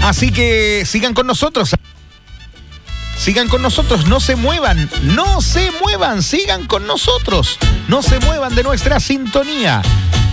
Así que sigan con nosotros. Sigan con nosotros, no se muevan, sigan con nosotros, no se muevan de nuestra sintonía.